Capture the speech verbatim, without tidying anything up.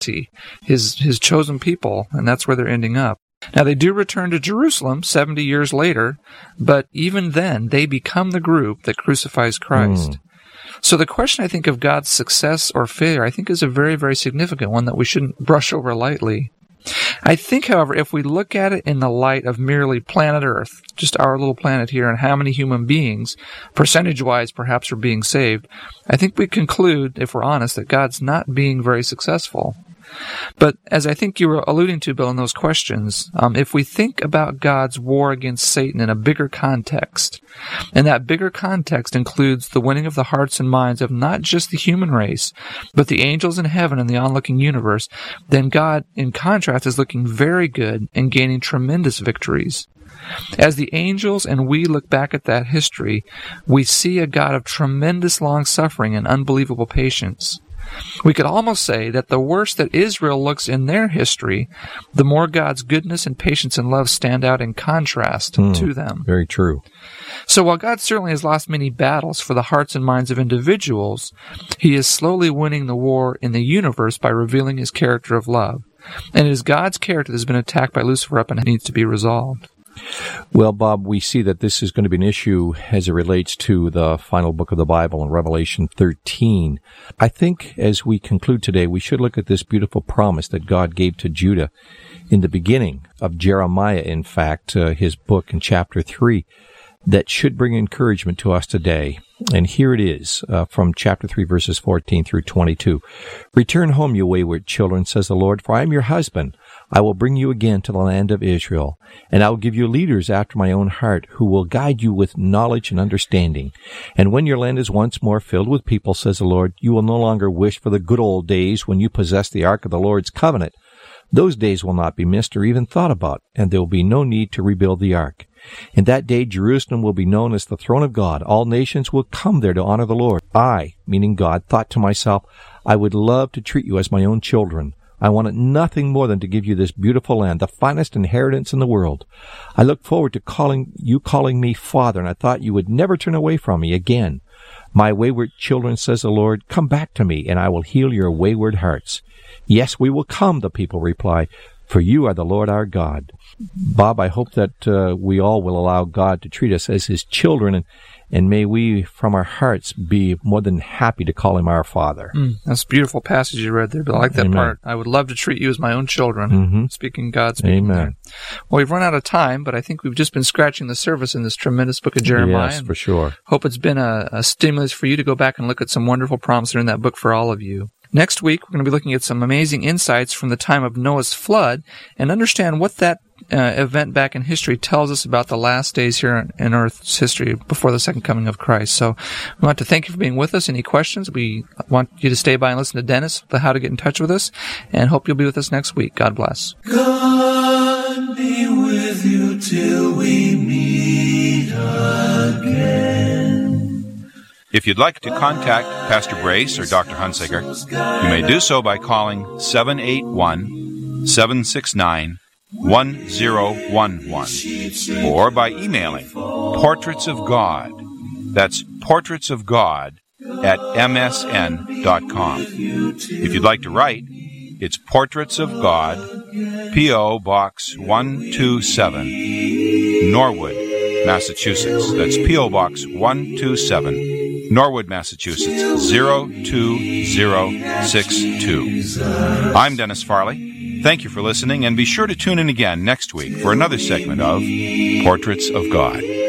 his his chosen people, and that's where they're ending up. Now, they do return to Jerusalem seventy years later, but even then, they become the group that crucifies Christ. Mm. So the question, I think, of God's success or failure, I think, is a very, very significant one that we shouldn't brush over lightly. I think, however, if we look at it in the light of merely planet Earth, just our little planet here, and how many human beings, percentage-wise, perhaps, are being saved, I think we conclude, if we're honest, that God's not being very successful. But as I think you were alluding to, Bill, in those questions, um, if we think about God's war against Satan in a bigger context, and that bigger context includes the winning of the hearts and minds of not just the human race, but the angels in heaven and the onlooking universe, then God, in contrast, is looking very good and gaining tremendous victories. As the angels and we look back at that history, we see a God of tremendous long-suffering and unbelievable patience. We could almost say that the worse that Israel looks in their history, the more God's goodness and patience and love stand out in contrast mm, to them. Very true. So while God certainly has lost many battles for the hearts and minds of individuals, He is slowly winning the war in the universe by revealing His character of love. And it is God's character that has been attacked by Lucifer up and needs to be resolved. Well, Bob, we see that this is going to be an issue as it relates to the final book of the Bible in Revelation thirteen. I think as we conclude today, we should look at this beautiful promise that God gave to Judah in the beginning of Jeremiah, in fact, uh, his book in chapter three, that should bring encouragement to us today. And here it is, uh, from chapter three, verses fourteen through twenty-two. Return home, you wayward children, says the Lord, for I am your husband. I will bring you again to the land of Israel, and I will give you leaders after my own heart, who will guide you with knowledge and understanding. And when your land is once more filled with people, says the Lord, you will no longer wish for the good old days when you possessed the ark of the Lord's covenant. Those days will not be missed or even thought about, and there will be no need to rebuild the ark. In that day, Jerusalem will be known as the throne of God. All nations will come there to honor the Lord. I, meaning God, thought to myself, I would love to treat you as my own children. I wanted nothing more than to give you this beautiful land, the finest inheritance in the world. I looked forward to calling you calling me Father, and I thought you would never turn away from me again. My wayward children, says the Lord, come back to me, and I will heal your wayward hearts. Yes, we will come, the people reply, for you are the Lord our God. Bob, I hope that uh, we all will allow God to treat us as His children, and, and may we, from our hearts, be more than happy to call Him our Father. Mm, that's a beautiful passage you read there, but I like that Amen. Part. I would love to treat you as my own children. Mm-hmm. Speaking God, speaking Amen. There. Well, we've run out of time, but I think we've just been scratching the surface in this tremendous book of Jeremiah. Yes, for sure. Hope it's been a, a stimulus for you to go back and look at some wonderful promises in that book for all of you. Next week, we're going to be looking at some amazing insights from the time of Noah's flood and understand what that uh, event back in history tells us about the last days here in Earth's history before the second coming of Christ. So we want to thank you for being with us. Any questions? We want you to stay by and listen to Dennis, the how to get in touch with us, and hope you'll be with us next week. God bless. God be with you till we meet again. If you'd like to contact Pastor Brace or Doctor Hunsaker, you may do so by calling seven eight one, seven six nine, one zero one one or by emailing Portraits of God. That's Portraits of God at m s n dot com. If you'd like to write, it's Portraits of God, P O. Box one two seven, Norwood, Massachusetts. That's P O. Box one two seven, Norwood, Massachusetts, zero two zero six two. I'm Dennis Farley. Thank you for listening, and be sure to tune in again next week for another segment of Portraits of God.